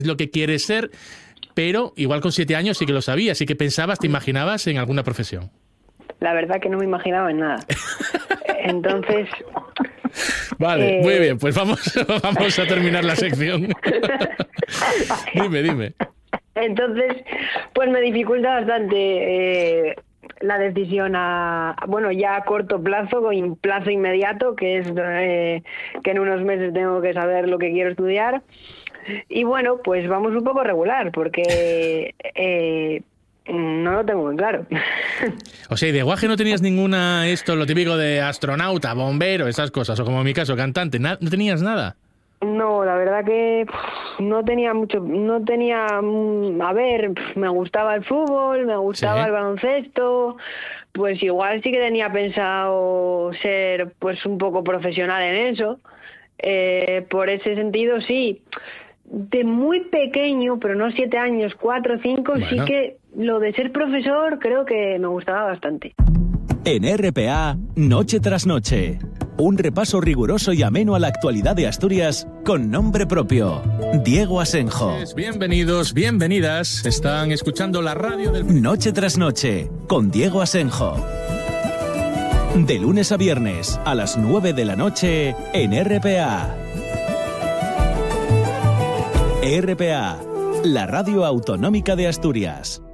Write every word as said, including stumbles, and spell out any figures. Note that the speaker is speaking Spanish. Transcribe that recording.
lo que quieres ser, pero igual con siete años sí que lo sabías, sí que pensabas, te imaginabas en alguna profesión. La verdad que no me imaginaba en nada. Entonces... Vale, eh... muy bien, pues vamos, vamos a terminar la sección. Dime, dime. Entonces, pues me dificulta bastante eh, la decisión a, bueno, ya a corto plazo, con plazo inmediato, que es eh, que en unos meses tengo que saber lo que quiero estudiar. Y bueno, pues vamos un poco regular, porque eh, no lo tengo muy claro. O sea, ¿y de guaje no tenías ninguna, esto, lo típico de astronauta, bombero, esas cosas, o como en mi caso, cantante? ¿No tenías nada? No, la verdad que no tenía mucho, no tenía, a ver, me gustaba el fútbol, me gustaba ¿Sí? el baloncesto, pues igual sí que tenía pensado ser pues un poco profesional en eso, eh, por ese sentido sí, de muy pequeño, pero no siete años, cuatro o cinco, bueno. Sí que lo de ser profesor creo que me gustaba bastante. En R P A, Noche tras Noche. Un repaso riguroso y ameno a la actualidad de Asturias con nombre propio. Diego Asenjo. Bienvenidos, bienvenidas. Están escuchando la radio del... Noche tras Noche con Diego Asenjo. De lunes a viernes a las nueve de la noche en R P A. R P A, la radio autonómica de Asturias.